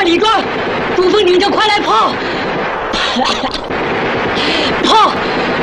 李庄，朱凤鼎就快来跑！跑！